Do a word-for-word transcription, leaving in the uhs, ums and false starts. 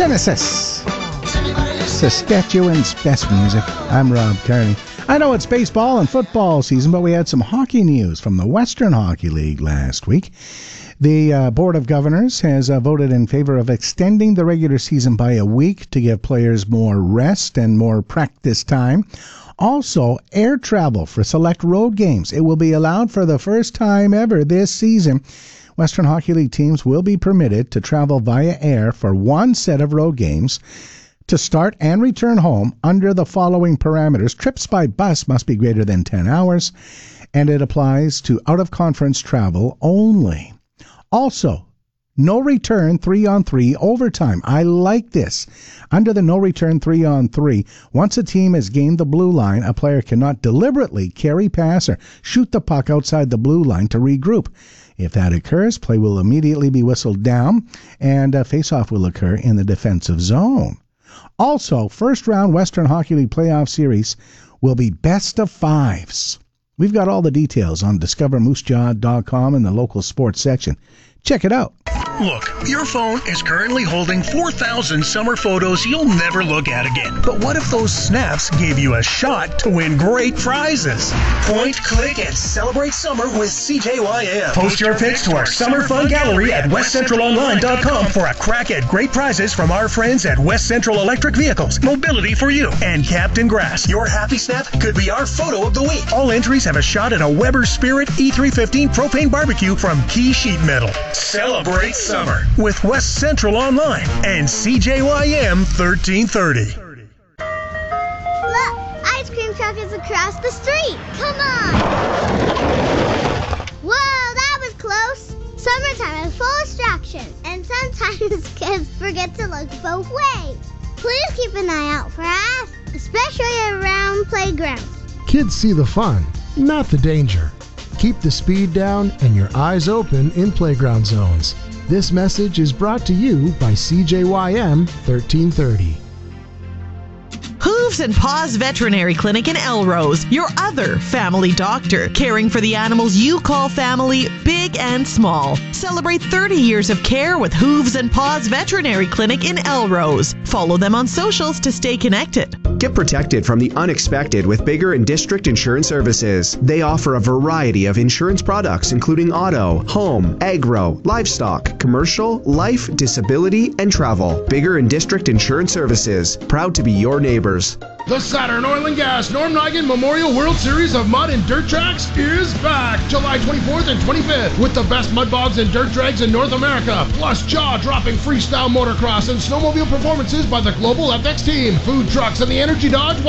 Genesis, Saskatchewan's best music. I'm Rob Carney. I know it's baseball and football season, but we had some hockey news from the Western Hockey League last week. The uh, Board of Governors has uh, voted in favor of extending the regular season by a week to give players more rest and more practice time. Also, air travel for select road games. It will be allowed for the first time ever this season. Western Hockey League teams will be permitted to travel via air for one set of road games to start and return home under the following parameters. Trips by bus must be greater than ten hours, and it applies to out-of-conference travel only. Also, no return three-on-three overtime. I like this. Under the no return three-on-three, once a team has gained the blue line, a player cannot deliberately carry pass or shoot the puck outside the blue line to regroup. If that occurs, play will immediately be whistled down, and a face-off will occur in the defensive zone. Also, first-round Western Hockey League playoff series will be best of fives. We've got all the details on discover moose jaw dot com in the local sports section. Check it out. Look, your phone is currently holding four thousand summer photos you'll never look at again. But what if those snaps gave you a shot to win great prizes? Point, click, and celebrate summer with C J Y M. Post your pics to our Summer Fun Gallery at west central online dot com for a crack at great prizes from our friends at West Central Electric Vehicles, Mobility for You, and Captain Grass. Your happy snap could be our photo of the week. All entries have a shot at a Weber Spirit E three fifteen propane barbecue from Key Sheet Metal. Celebrate summer with West Central Online and C J Y M thirteen thirty. Look, ice cream truck is across the street. Come on. Whoa, that was close. Summertime is full of distractions, and sometimes kids forget to look both ways. Please keep an eye out for us, especially around playgrounds. Kids see the fun, not the danger. Keep the speed down and your eyes open in playground zones. This message is brought to you by C J Y M thirteen thirty. Hooves and Paws Veterinary Clinic in Elrose, your other family doctor, caring for the animals you call family, big and small. Celebrate thirty years of care with Hooves and Paws Veterinary Clinic in Elrose. Follow them on socials to stay connected. Get protected from the unexpected with Bigger and District Insurance Services. They offer a variety of insurance products, including auto, home, agro, livestock, commercial, life, disability, and travel. Bigger and District Insurance Services, proud to be your neighbors. The Saturn Oil and Gas Norm Nigan Memorial World Series of Mud and Dirt Tracks is back July twenty-fourth and twenty-fifth with the best mud bogs and dirt drags in North America, plus jaw-dropping freestyle motocross and snowmobile performances by the Global F X team, food trucks, and the Energy Dodge